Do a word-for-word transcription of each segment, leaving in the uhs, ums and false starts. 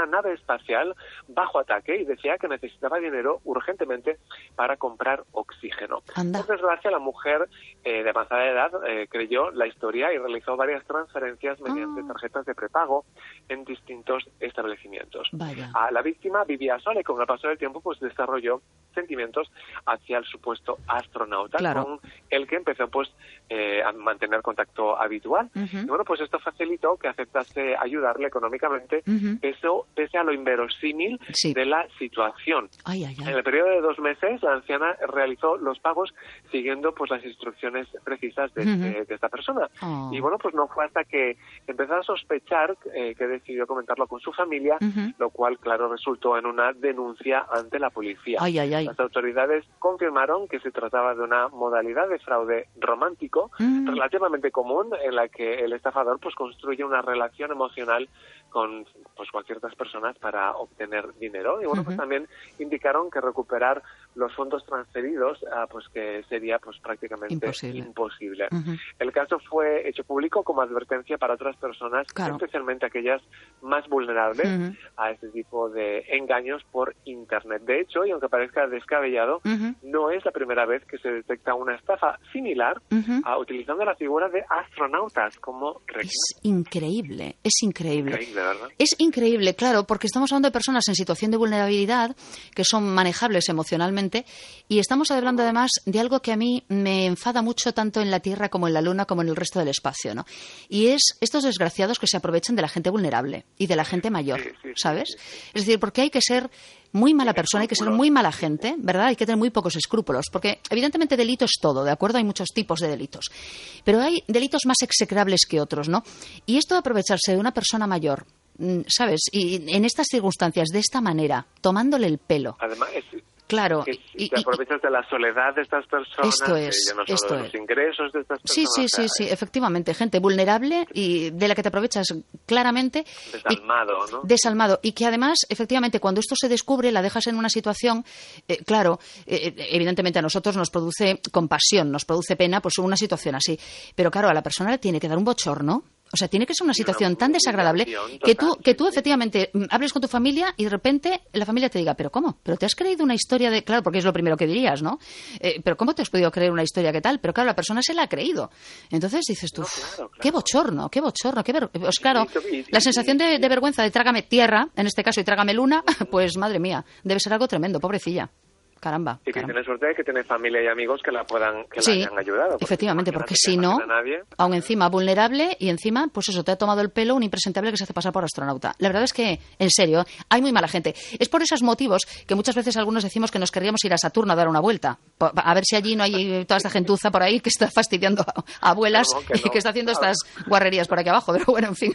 nave espacial bajo ataque y decía que necesitaba dinero urgentemente para comprar oxígeno. Anda. Por desgracia, la mujer eh, de avanzada edad eh, creyó la historia y realizó varias transferencias mediante ah. tarjetas de prepago en distintos establecimientos. Vaya. A la víctima vivía sola y con el paso del tiempo pues desarrolló sentimientos hacia el supuesto astronauta, claro. con el que empezó pues eh, a mantener contacto habitual. Uh-huh. Y bueno, pues esto facilitó que aceptase ayudarle económicamente, uh-huh. pese, pese a lo inverosímil sí. de la situación. Ay, ay, ay. En el periodo de dos meses, la anciana realizó los pagos siguiendo pues las instrucciones precisas de, uh-huh. de, de esta persona. Oh. Y bueno, pues no fue hasta que empezó a sospechar eh, que decidió comentarlo con su familia, uh-huh. lo cual, claro, resultó en una denuncia ante la policía. Ay, ay, ay. Las autoridades confirmaron que se trataba de una modalidad de fraude romántico mm. relativamente común, en la que el estafador pues construye una relación emocional con pues con ciertas personas para obtener dinero. Y bueno, uh-huh. pues también indicaron que recuperar los fondos transferidos uh, pues que sería pues prácticamente imposible. imposible. Uh-huh. El caso fue hecho público como advertencia para otras personas, claro. especialmente aquellas más vulnerables uh-huh. a este tipo de engaños por internet. De hecho, y aunque parezca descabellado, uh-huh. no es la primera vez que se detecta una estafa similar uh-huh. a, utilizando la figura de astronautas como reclamo. Es increíble, es increíble. Increíble, ¿verdad? Es increíble, claro, porque estamos hablando de personas en situación de vulnerabilidad que son manejables emocionalmente y estamos hablando además de algo que a mí me enfada mucho tanto en la Tierra como en la Luna como en el resto del espacio, ¿no? Y es estos desgraciados que se aprovechan de la gente vulnerable y de la gente mayor, sí, sí, ¿sabes? Sí, sí, sí. Es decir, porque hay que ser muy mala persona, hay que ser muy mala gente, ¿verdad? Hay que tener muy pocos escrúpulos, porque evidentemente delito es todo, ¿de acuerdo? Hay muchos tipos de delitos, pero hay delitos más execrables que otros, ¿no? Y esto de aprovecharse de una persona mayor, ¿sabes? Y en estas circunstancias, de esta manera, tomándole el pelo. Además, es... Claro. Que y, te aprovechas de la soledad de estas personas, esto es, de, no solo esto de los es. ingresos de estas personas. Sí, sí, sí, sí, efectivamente, gente vulnerable y de la que te aprovechas claramente. Desalmado, y, ¿no? Desalmado. Y que además, efectivamente, cuando esto se descubre, la dejas en una situación, eh, claro, eh, evidentemente a nosotros nos produce compasión, nos produce pena, pues una situación así. Pero claro, a la persona le tiene que dar un bochorno. O sea, tiene que ser una situación una tan desagradable que tú, que tú efectivamente hables con tu familia y de repente la familia te diga, ¿pero cómo? ¿Pero te has creído una historia de...? Claro, porque es lo primero que dirías, ¿no? Eh, ¿Pero cómo te has podido creer una historia que tal? Pero claro, la persona se la ha creído. Entonces dices tú, no, claro, claro. qué bochorno, qué bochorno, qué ver... Pues claro, la sensación de, de vergüenza de trágame tierra, en este caso, y trágame luna, pues madre mía, debe ser algo tremendo, pobrecilla. Caramba. Y que caramba. tiene suerte de que tiene familia y amigos que la puedan que sí, la hayan ayudado. Porque efectivamente, porque si no, aún encima vulnerable y encima, pues eso, te ha tomado el pelo un impresentable que se hace pasar por astronauta. La verdad es que, en serio, hay muy mala gente. Es por esos motivos que muchas veces algunos decimos que nos querríamos ir a Saturno a dar una vuelta, a ver si allí no hay toda esta gentuza por ahí que está fastidiando a abuelas no, que no, y que está haciendo claro. estas guarrerías por aquí abajo, pero bueno, en fin.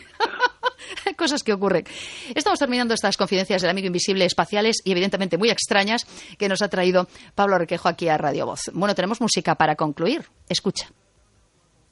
Cosas que ocurren. Estamos terminando estas confidencias del amigo invisible espaciales y evidentemente muy extrañas que nos ha traído Pablo Requejo aquí a Radio Voz. Bueno, tenemos música para concluir. Escucha.